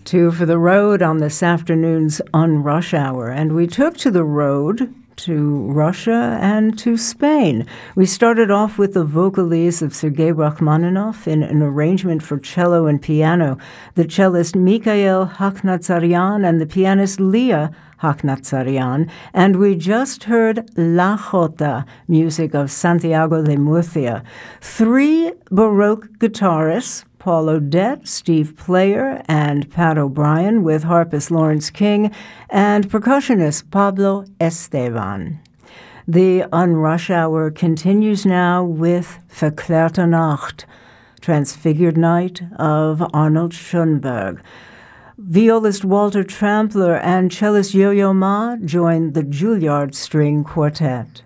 Two for the road on this afternoon's On Rush Hour, and we took to the road to Russia and to Spain. We started off with the vocalese of Sergei Rachmaninoff in an arrangement for cello and piano, the cellist Mikhail Haknatsaryan and the pianist Leah Haknatsaryan, and we just heard La Jota, music of Santiago de Murcia. Three Baroque guitarists, Paul Odette, Steve Player, and Pat O'Brien, with harpist Lawrence King and percussionist Pablo Esteban. The Unrush Hour continues now with Verklärte Nacht, Transfigured Night of Arnold Schoenberg. Violist Walter Trampler and cellist Yo-Yo Ma join the Juilliard String Quartet.